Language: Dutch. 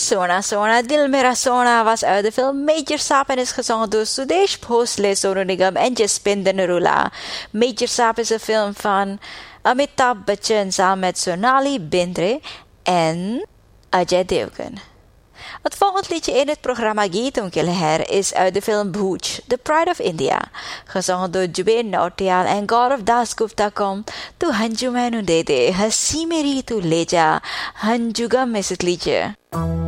Sona Sona Dil Mera Sona was uit de film Major Saap en is gezongen door Sudesh Bhosle, Sonu Nigam en Jaspinder Narula. Major Saap is een film van Amitabh Bachchan samen met Sonali Bendre en Ajay Devgan. Het volgende liedje in het programma Geet Unke Leher is uit de film Bhuj, The Pride of India. Gezongen door Jubain Nautiyal en Gaurav Dasgupta komt To Hanju Mainu Dede, Hasi Meri Tu Leja, Hanjugam is het liedje.